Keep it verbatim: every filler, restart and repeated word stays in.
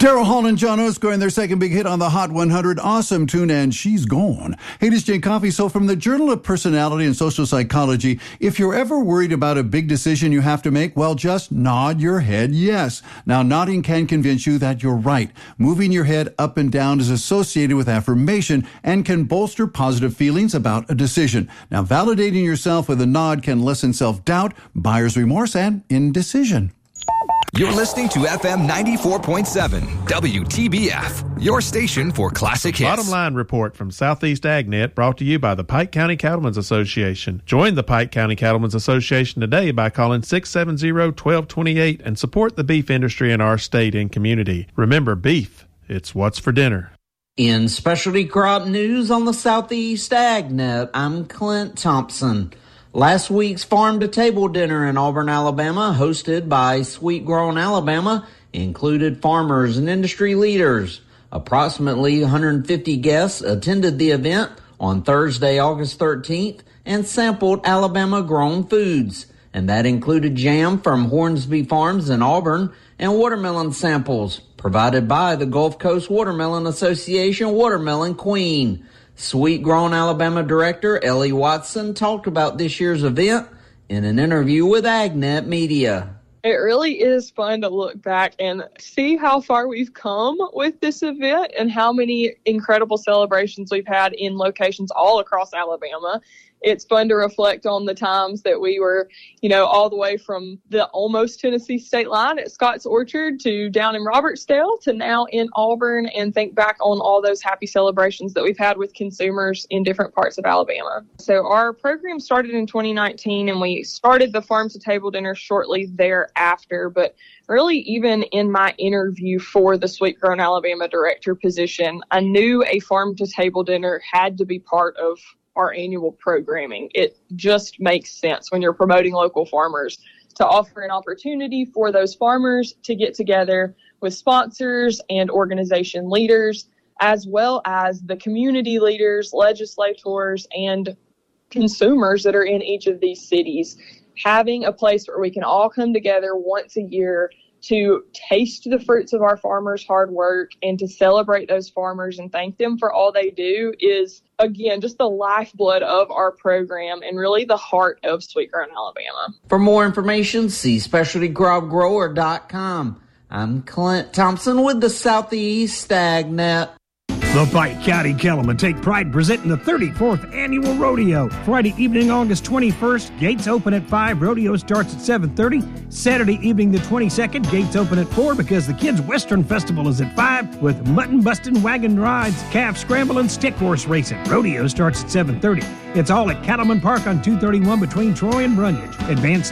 Daryl Hall and John O scoring their second big hit on the Hot one hundred. Awesome tune, and she's gone. Hey, this is Jane Coffey. So from the Journal of Personality and Social Psychology, if you're ever worried about a big decision you have to make, well, just nod your head yes. Now, nodding can convince you that you're right. Moving your head up and down is associated with affirmation and can bolster positive feelings about a decision. Now, validating yourself with a nod can lessen self-doubt, buyer's remorse, and indecision. You're listening to F M ninety-four point seven, W T B F, your station for classic hits. Bottom line report from Southeast AgNet, brought to you by the Pike County Cattlemen's Association. Join the Pike County Cattlemen's Association today by calling six seven zero, one two two eight and support the beef industry in our state and community. Remember, beef, it's what's for dinner. In specialty crop news on the Southeast AgNet, I'm Clint Thompson. Last week's Farm to Table dinner in Auburn, Alabama, hosted by Sweet Grown Alabama, included farmers and industry leaders. Approximately one hundred fifty guests attended the event on Thursday, August thirteenth, and sampled Alabama-grown foods. And that included jam from Hornsby Farms in Auburn and watermelon samples provided by the Gulf Coast Watermelon Association Watermelon Queen. Sweet Grown Alabama Director Ellie Watson talked about this year's event in an interview with AgNet Media. It really is fun to look back and see how far we've come with this event and how many incredible celebrations we've had in locations all across Alabama. It's fun to reflect on the times that we were, you know, all the way from the almost Tennessee state line at Scott's Orchard to down in Robertsdale to now in Auburn, and think back on all those happy celebrations that we've had with consumers in different parts of Alabama. So our program started in twenty nineteen, and we started the Farm to Table dinner shortly thereafter. But really, even in my interview for the Sweet Grown Alabama director position, I knew a Farm to Table dinner had to be part of our annual programming. It just makes sense when you're promoting local farmers to offer an opportunity for those farmers to get together with sponsors and organization leaders, as well as the community leaders, legislators, and consumers that are in each of these cities. Having a place where we can all come together once a year to taste the fruits of our farmers' hard work and to celebrate those farmers and thank them for all they do is, again, just the lifeblood of our program and really the heart of Sweet Grown Alabama. For more information, see specialty crop grower dot com. I'm Clint Thompson with the Southeast AgNet. The Pike County Cattlemen take pride in presenting the thirty-fourth Annual Rodeo. Friday evening, August twenty-first, gates open at five, rodeo starts at seven thirty. Saturday evening, the twenty-second, gates open at four because the Kids Western Festival is at five with mutton busting, wagon rides, calf scramble, and stick horse racing. Rodeo starts at seven thirty. It's all at Cattleman Park on two thirty-one between Troy and Brundage. Advanced